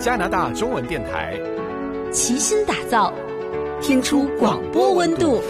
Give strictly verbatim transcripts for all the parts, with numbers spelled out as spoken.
加拿大中文电台， 齐心打造，听出广播温度。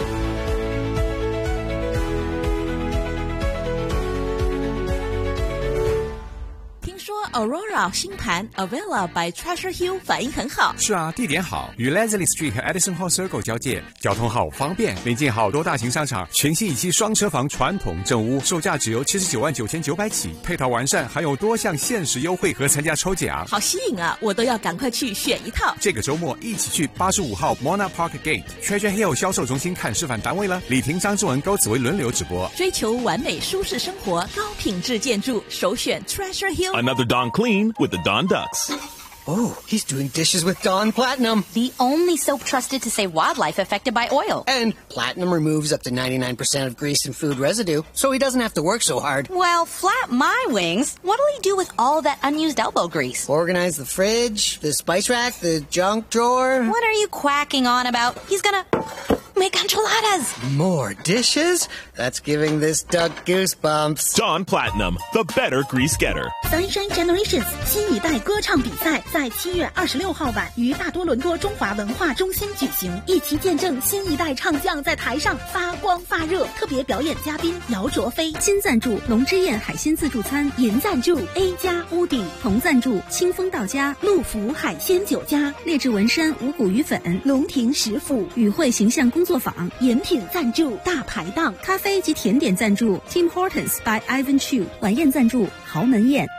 Aurora 新盘 Avella by Treasure Hill 反应很好。 是啊，地点好，与 Leslie Street 和 Edison Hall Circle 交界，交通好方便，临近好多大型商场，全新一期双车房传统正屋，售价只由七十九万九千九百起，配套完善，还有多项限时优惠和参加抽奖， 好吸引啊！我都要赶快去选一套。 这个周末一起去八十五号 Mona Park Gate Treasure Hill 销售中心看示范单位了。李婷、张志文、高紫薇轮流直播。 追求完美舒适生活，高品质建筑，首选 Treasure Hill。 Another Dawn Clean with the Dawn Ducks. Oh, he's doing dishes with Dawn Platinum. The only soap trusted to save wildlife affected by oil. And Platinum removes up to ninety-nine percent of grease and food residue, so he doesn't have to work so hard. Well, flap my wings. What'll he do with all that unused elbow grease? Organize the fridge, the spice rack, the junk drawer. What are you quacking on about? He's gonna make enchiladas. More dishes? That's giving this duck goosebumps. Dawn Platinum, the better grease getter. Sunshine Generations 新一代歌唱比赛在七月二十六号晚于大多伦多中华文化中心举行，一起见证新一代唱将在台上发光发热。特别表演嘉宾姚卓飞，金赞助龙之宴海鲜自助餐，银赞助 A 加屋顶，同赞助清风到家陆福海鲜酒家，劣质纹身五谷鱼粉，龙庭食府与会形象工作坊，饮品赞助大排档，咖啡及甜点赞助 Tim Hortons by Ivan Chu， 晚宴赞助豪门宴。